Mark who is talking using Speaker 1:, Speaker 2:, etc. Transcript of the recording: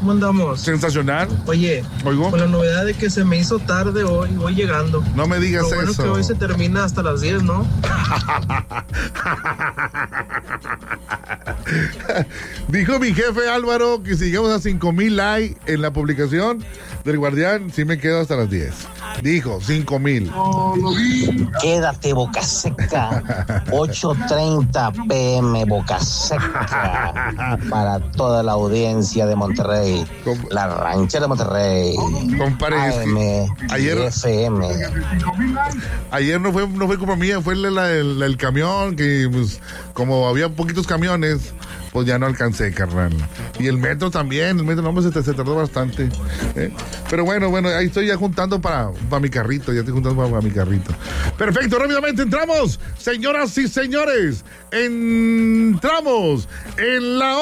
Speaker 1: ¿Cómo andamos?
Speaker 2: Sensacional.
Speaker 1: Oye,
Speaker 2: Oigo.
Speaker 1: con la novedad de que se me hizo tarde hoy, voy llegando.
Speaker 2: No me digas
Speaker 1: Lo bueno
Speaker 2: eso.
Speaker 1: que hoy se termina hasta las 10, ¿no?
Speaker 2: Dijo mi jefe Álvaro que si llegamos a 5,000 likes en la publicación del Guardián, sí me quedo hasta las 10. Dijo 5,000.
Speaker 3: Quédate, Boca Seca. 8:30 p.m. Boca Seca. Para toda la audiencia de Monterrey. La ranchera de Monterrey.
Speaker 2: Compadre,
Speaker 3: AM
Speaker 2: ayer,
Speaker 3: y FM.
Speaker 2: Ayer no fue culpa mía, fue el camión, que pues, como había poquitos camiones, pues ya no alcancé, carnal. Y el metro también, el metro no, se tardó bastante. Pero bueno, ahí estoy ya juntando para mi carrito, ya estoy juntando para mi carrito. Perfecto, rápidamente entramos, señoras y señores, entramos en la